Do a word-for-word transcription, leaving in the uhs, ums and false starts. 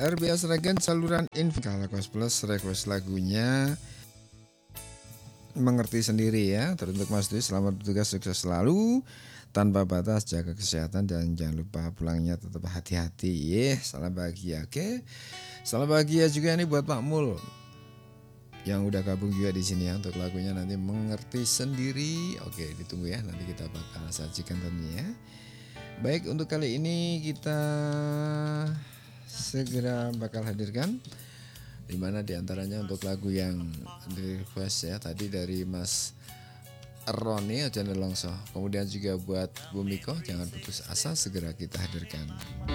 R B A Sragen saluran Infikala Kos Plus request lagunya Mengerti Sendiri ya. Teruntuk Mas Dwi, selamat bertugas, sukses selalu tanpa batas, jaga kesehatan dan jangan lupa pulangnya tetap hati-hati. Yeh, salam bahagia. Oke. Salam bahagia juga nih buat Pak Mul yang udah gabung juga di sini ya untuk lagunya nanti Mengerti Sendiri. Oke, ditunggu ya, nanti kita bakal sajikan tentunya. Baik, untuk kali ini kita segera bakal hadirkan dimana diantaranya untuk lagu yang di request ya tadi dari Mas Roni Ojan Longso, kemudian juga buat Bu Miko Jangan Putus Asa segera kita hadirkan.